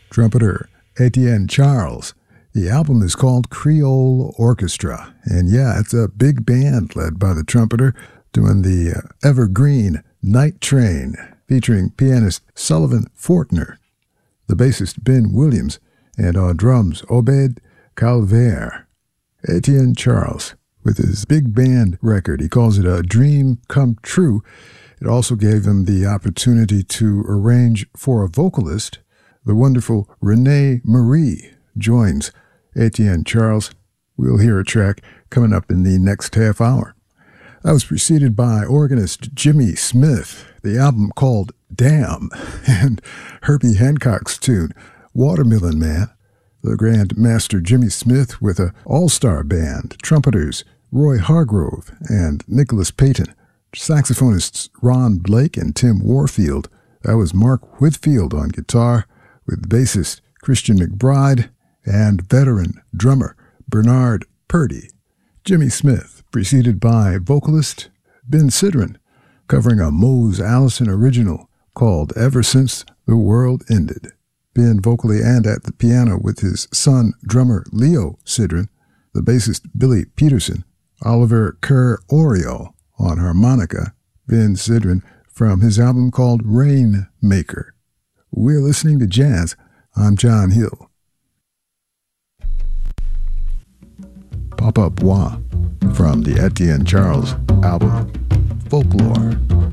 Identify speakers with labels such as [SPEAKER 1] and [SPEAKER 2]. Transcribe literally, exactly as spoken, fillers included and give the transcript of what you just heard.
[SPEAKER 1] trumpeter Etienne Charles. The album is called Creole Orchestra, and yeah, it's a big band led by the trumpeter doing the uh, evergreen Night Train, featuring pianist Sullivan Fortner, the bassist Ben Williams, and on drums Obed Calvaire. Etienne Charles, with his big band record, he calls it a dream come true. It also gave him the opportunity to arrange for a vocalist. The wonderful Renee Marie joins Etienne Charles. We'll hear a track coming up in the next half hour. That was preceded by organist Jimmy Smith, the album called Damn, and Herbie Hancock's tune, Watermelon Man. The Grand Master Jimmy Smith with an all-star band, trumpeters Roy Hargrove and Nicholas Payton, saxophonists Ron Blake and Tim Warfield. That was Mark Whitfield on guitar, with bassist Christian McBride and veteran drummer Bernard Purdy. Jimmy Smith, preceded by vocalist Ben Sidran, covering a Mose Allison original called Ever Since the World Ended. Ben vocally and at the piano with his son, drummer Leo Sidran, the bassist Billy Peterson, Oliver Kerr Oriole on harmonica, Ben Sidran from his album called Rainmaker. We're listening to jazz. I'm John Hill. Papa Bois from the Etienne Charles album, Folklore.